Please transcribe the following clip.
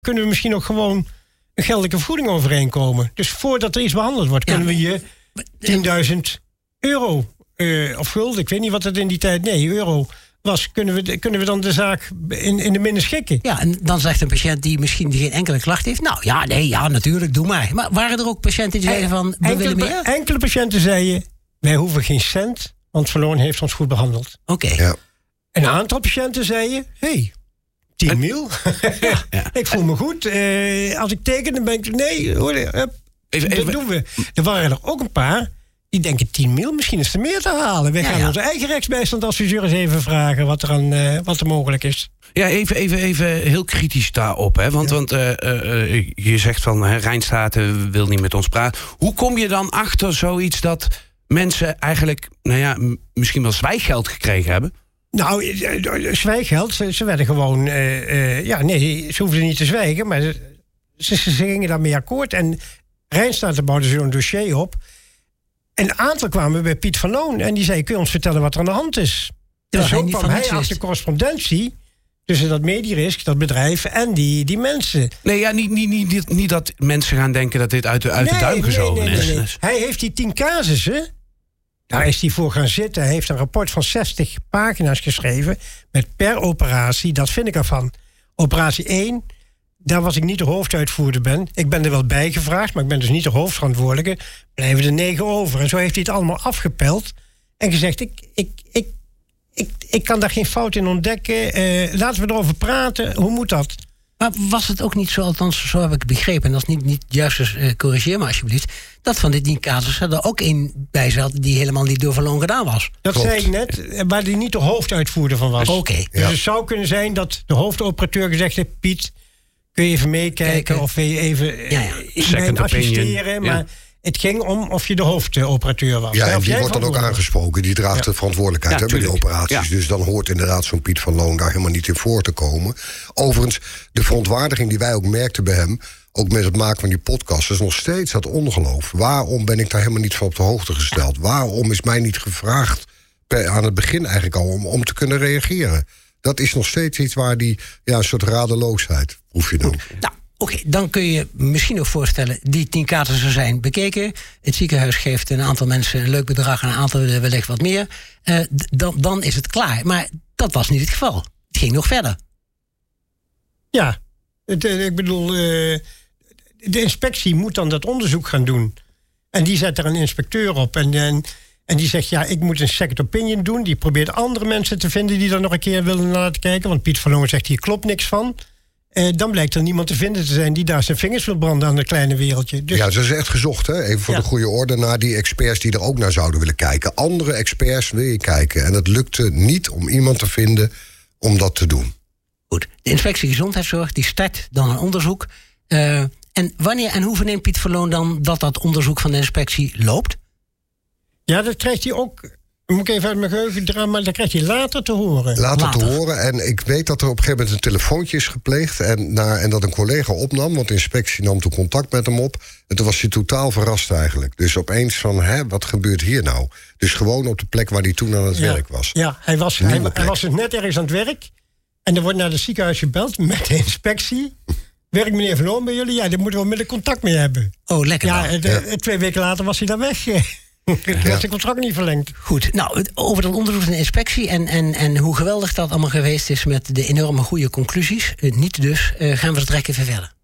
kunnen we misschien ook gewoon een geldelijke vergoeding overeenkomen. Dus voordat er iets behandeld wordt, kunnen we je 10.000 euro of gulden, ik weet niet wat het in die tijd, euro was, kunnen we dan de zaak in de minder schikken. Ja, en dan zegt een patiënt die misschien geen enkele klacht heeft, natuurlijk, doe maar waren er ook patiënten die zeiden van, we willen meer? Enkele patiënten zeiden, wij hoeven geen cent, want Verloon heeft ons goed behandeld. Oké. Ja. Een aantal patiënten zeiden, 10 mil. Ik voel me goed. Als ik teken, dan ben ik... Nee, hoor, dat doen we. Er waren er ook een paar die denken 10 mil, misschien is er meer te halen. Wij gaan onze eigen rechtsbijstandadviseur eens even vragen wat er mogelijk is. Ja, even heel kritisch daarop. Hè? Want je zegt van Rijnstate wil niet met ons praten. Hoe kom je dan achter zoiets dat mensen eigenlijk, misschien wel zwijggeld gekregen hebben? Nou, zwijggeld, ze werden gewoon... ze hoefden niet te zwijgen, maar ze gingen daarmee akkoord. En Rijnstate bouwde zo'n dossier op. Een aantal kwamen bij Piet van Loon en die zei, kun je ons vertellen wat er aan de hand is? En zo kwam hij achter correspondentie tussen dat Medirisk, dat bedrijf, en die mensen. Nee, niet dat mensen gaan denken dat dit uit de duim gezogen is. Nee. Hij heeft die 10 casussen, daar is hij voor gaan zitten. Hij heeft een rapport van 60 pagina's geschreven met per operatie, dat vind ik ervan. Operatie 1, daar was ik niet de hoofduitvoerder. Ik ben er wel bij gevraagd, maar ik ben dus niet de hoofdverantwoordelijke. Blijven er 9 over. En zo heeft hij het allemaal afgepeld en gezegd, ik kan daar geen fout in ontdekken. Laten we erover praten. Hoe moet dat? Maar was het ook niet zo, althans zo heb ik het begrepen, en dat is niet juist, dus corrigeer me alsjeblieft, dat van dit 10 casussen er ook één bij zat die helemaal niet door Van Loon gedaan was? Dat zei ik net, waar die niet de hoofduitvoerder van was. Oké. Dus het zou kunnen zijn dat de hoofdoperateur gezegd heeft, Piet, kun je even meekijken of wil je even assisteren, maar het ging om of je de hoofdoperateur was. Ja, en die wordt dan ook aangesproken. Die draagt de verantwoordelijkheid bij de operaties. Ja. Dus dan hoort inderdaad zo'n Piet van Loon daar helemaal niet in voor te komen. Overigens, de verontwaardiging die wij ook merkten bij hem, ook met het maken van die podcast, is nog steeds dat ongeloof. Waarom ben ik daar helemaal niet van op de hoogte gesteld? Waarom is mij niet gevraagd aan het begin eigenlijk al om te kunnen reageren? Dat is nog steeds iets waar een soort radeloosheid proef je dan. Nou, oké, dan kun je misschien ook voorstellen, die 10 casussen zijn bekeken. Het ziekenhuis geeft een aantal mensen een leuk bedrag en een aantal wellicht wat meer. Dan is het klaar. Maar dat was niet het geval. Het ging nog verder. Ja, ik bedoel, de inspectie moet dan dat onderzoek gaan doen. En die zet er een inspecteur op en die zegt, ik moet een second opinion doen. Die probeert andere mensen te vinden die er nog een keer willen naar te kijken. Want Piet van Loon zegt, hier klopt niks van. Dan blijkt er niemand te vinden te zijn die daar zijn vingers wil branden aan het kleine wereldje. Dus... Ja, ze is echt gezocht, hè? Even voor de goede orde, naar die experts die er ook naar zouden willen kijken. Andere experts wil je kijken. En het lukte niet om iemand te vinden om dat te doen. Goed, de inspectie gezondheidszorg die start dan een onderzoek. En wanneer en hoe verneemt Piet van Loon dan dat onderzoek van de inspectie loopt? Ja, dat krijgt hij ook. Moet ik even uit mijn geheugen draaien, maar dat krijgt hij later te horen. Later te horen. En ik weet dat er op een gegeven moment een telefoontje is gepleegd en dat een collega opnam, want de inspectie nam toen contact met hem op. En toen was hij totaal verrast eigenlijk. Dus opeens van, wat gebeurt hier nou? Dus gewoon op de plek waar hij toen aan het werk was. Ja, hij was dus net ergens aan het werk. En er wordt naar het ziekenhuis gebeld met de inspectie. Werkt meneer Van Loon bij jullie? Ja, daar moeten we onmiddellijk contact mee hebben. Oh, lekker. Ja, 2 weken later was hij daar weg. Het was de contract niet verlengd. Goed, nou, over dat onderzoek van de inspectie en hoe geweldig dat allemaal geweest is met de enorme goede conclusies, niet dus, gaan we het direct even verder.